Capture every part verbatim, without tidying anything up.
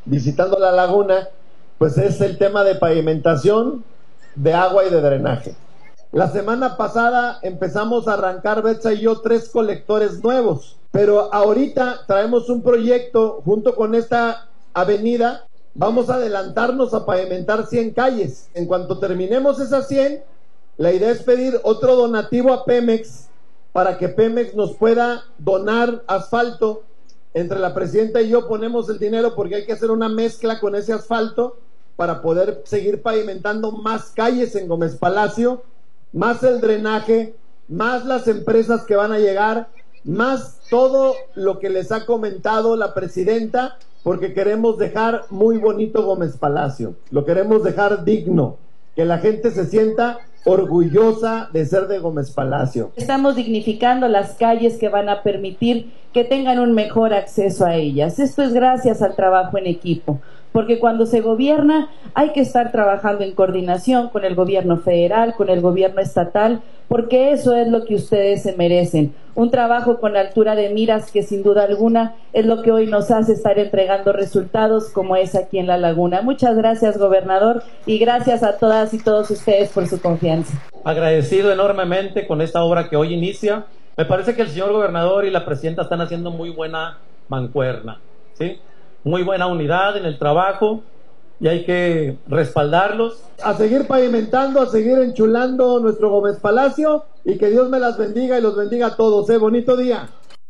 visitando la laguna, pues es el tema de pavimentación, de agua y de drenaje. La semana pasada empezamos a arrancar, Betsa y yo, tres colectores nuevos, pero ahorita traemos un proyecto junto con esta avenida. Vamos a adelantarnos a pavimentar cien calles. En cuanto terminemos esas cien, la idea es pedir otro donativo a Pemex para que Pemex nos pueda donar asfalto. Entre la presidenta y yo ponemos el dinero porque hay que hacer una mezcla con ese asfalto para poder seguir pavimentando más calles en Gómez Palacio, más el drenaje, más las empresas que van a llegar, más todo lo que les ha comentado la presidenta, porque queremos dejar muy bonito Gómez Palacio, lo queremos dejar digno, que la gente se sienta orgullosa de ser de Gómez Palacio. Estamos dignificando las calles que van a permitir que tengan un mejor acceso a ellas. Esto es gracias al trabajo en equipo, porque cuando se gobierna hay que estar trabajando en coordinación con el gobierno federal, con el gobierno estatal, porque eso es lo que ustedes se merecen. Un trabajo con altura de miras que sin duda alguna es lo que hoy nos hace estar entregando resultados como es aquí en La Laguna. Muchas gracias, gobernador, y gracias a todas y todos ustedes por su confianza. Agradecido enormemente con esta obra que hoy inicia. Me parece que el señor gobernador y la presidenta están haciendo muy buena mancuerna, ¿sí? Muy buena unidad en el trabajo y hay que respaldarlos. A seguir pavimentando, a seguir enchulando nuestro Gómez Palacio y que Dios me las bendiga y los bendiga a todos. ¿eh? Bonito día.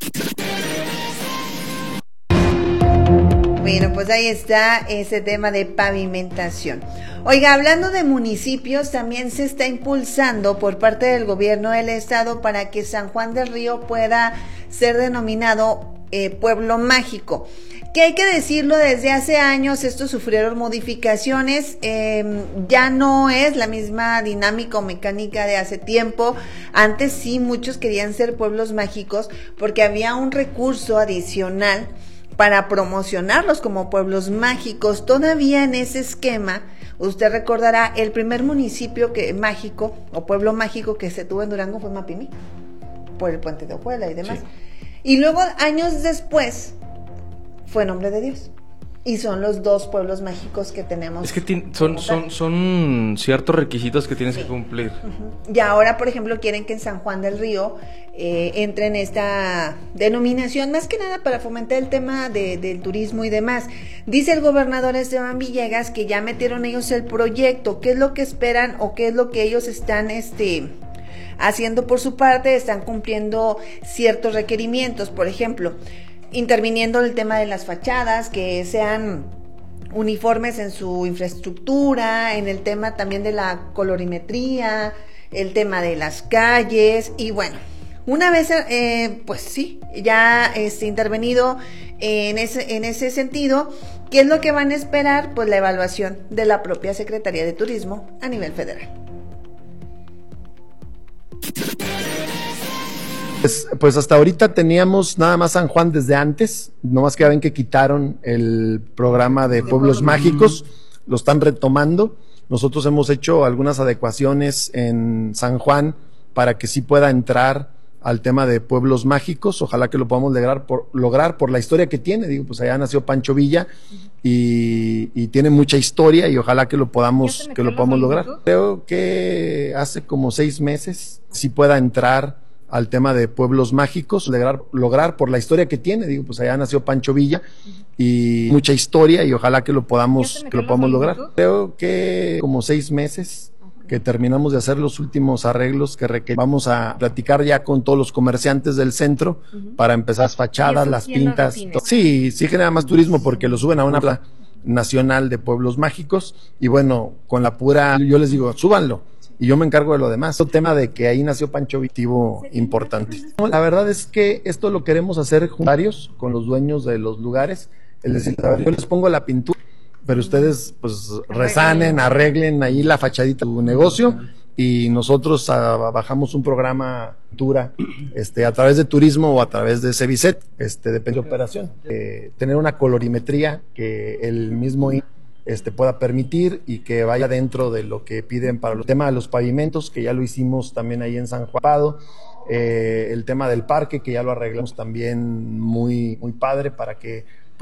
Bueno, pues ahí está ese tema de pavimentación. Oiga, hablando de municipios, también se está impulsando por parte del gobierno del estado para que San Juan del Río pueda ser denominado eh, pueblo mágico. Que hay que decirlo, desde hace años estos sufrieron modificaciones, eh, ya no es la misma dinámica o mecánica de hace tiempo. Antes sí, muchos querían ser pueblos mágicos porque había un recurso adicional para promocionarlos como pueblos mágicos. Todavía en ese esquema, usted recordará, el primer municipio que mágico o pueblo mágico que se tuvo en Durango fue Mapimí, por el puente de Ojuela y demás. Sí. Y luego, años después, fue Nombre de Dios. Y son los dos pueblos mágicos que tenemos. Es que ti- son, son, son ciertos requisitos que tienes sí. que cumplir. Uh-huh. Y ahora, por ejemplo, quieren que en San Juan del Río eh, entre en esta denominación, más que nada para fomentar el tema de, del turismo y demás. Dice el gobernador Esteban Villegas que ya metieron ellos el proyecto. ¿Qué es lo que esperan o qué es lo que ellos están este, haciendo por su parte? Están cumpliendo ciertos requerimientos, por ejemplo, interviniendo en el tema de las fachadas, que sean uniformes en su infraestructura, en el tema también de la colorimetría, el tema de las calles. Y bueno, una vez eh, pues sí, ya este, intervenido en ese, en ese sentido, ¿qué es lo que van a esperar? Pues la evaluación de la propia Secretaría de Turismo a nivel federal. Pues, pues hasta ahorita teníamos nada más San Juan desde antes, nomás que ya ven que quitaron el programa de pueblos mágicos, lo están retomando. Nosotros hemos hecho algunas adecuaciones en San Juan para que sí pueda entrar al tema de pueblos mágicos. Ojalá que lo podamos lograr por, lograr por la historia que tiene. Digo, pues allá nació Pancho Villa y, y tiene mucha historia y ojalá que lo podamos, que lo podamos lograr. Creo que hace como seis meses sí pueda entrar al tema de pueblos mágicos, lograr, lograr por la historia que tiene. Digo, pues allá nació Pancho Villa y mucha historia y ojalá que lo podamos, que lo podamos lograr. Creo que como seis meses que terminamos de hacer los últimos arreglos que requerimos. Vamos a platicar ya con todos los comerciantes del centro uh-huh. para empezar las fachadas, las pintas. Sí, sí genera más turismo porque lo suben a una plaza nacional de pueblos mágicos y bueno, con la pura, yo les digo, súbanlo y yo me encargo de lo demás. El tema de que ahí nació Pancho Vitivo importante. La verdad es que esto lo queremos hacer juntos con los dueños de los lugares, es decir, yo les pongo la pintura, pero ustedes pues resanen, arreglen ahí la fachadita de su negocio y nosotros a, bajamos un programa pintura este, a través de turismo o a través de Cevicet, este, depende de operación. Eh, tener una colorimetría que el mismo este, pueda permitir y que vaya dentro de lo que piden para el tema de los pavimentos, que ya lo hicimos también ahí en San Juan. Eh, el tema del parque, que ya lo arreglamos también muy, muy padre para que